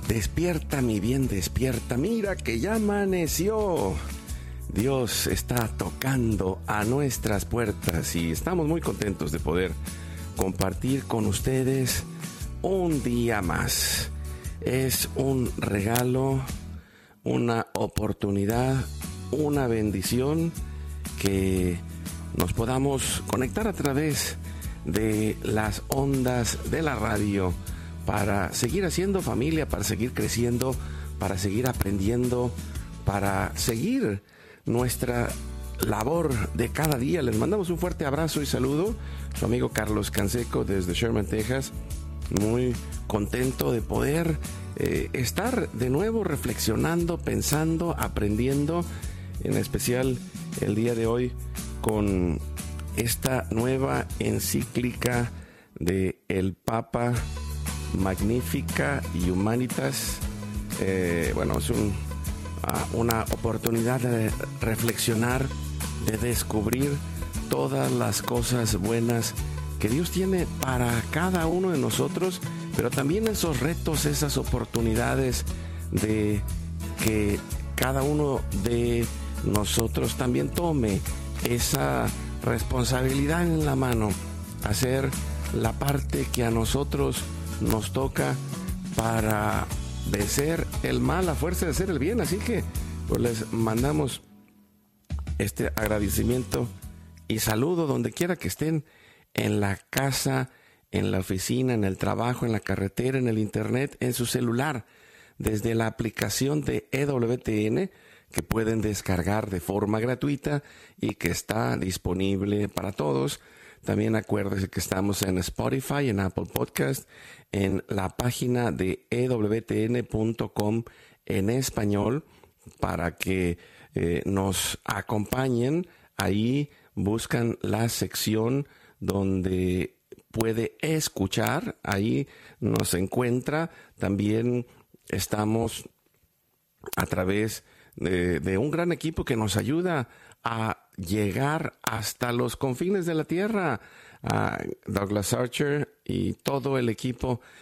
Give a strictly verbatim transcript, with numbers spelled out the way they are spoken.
Despierta, mi bien, despierta. Mira que ya amaneció. Dios está tocando a nuestras puertas y estamos muy contentos de poder compartir con ustedes un día más. Es un regalo, una oportunidad, una bendición que nos podamos conectar a través de las ondas de la radio para seguir haciendo familia, para seguir creciendo, para seguir aprendiendo, para seguir nuestra labor de cada día. Les mandamos un fuerte abrazo y saludo. Su amigo Carlos Canseco desde Sherman, Texas. Muy contento de poder eh, estar de nuevo reflexionando, pensando, aprendiendo, en especial el día de hoy con esta nueva encíclica de el Papa Magnificat Humanitas. Eh, bueno, es un, uh, una oportunidad de reflexionar, de descubrir todas las cosas buenas que Dios tiene para cada uno de nosotros, pero también esos retos, esas oportunidades de que cada uno de nosotros también tome esa responsabilidad en la mano, hacer la parte que a nosotros nos toca para vencer el mal a fuerza de hacer el bien. Así que pues les mandamos este agradecimiento y saludo donde quiera que estén, en la casa, en la oficina, en el trabajo, en la carretera, en el internet, en su celular, desde la aplicación de E W T N que pueden descargar de forma gratuita y que está disponible para todos. También acuérdense que estamos en Spotify, en Apple Podcast, en la página de E W T N punto com en español, para que eh, nos acompañen. Ahí buscan la sección donde puede escuchar, ahí nos encuentra. También estamos a través de, de un gran equipo que nos ayuda a llegar hasta los confines de la tierra. A Douglas Archer y todo el equipo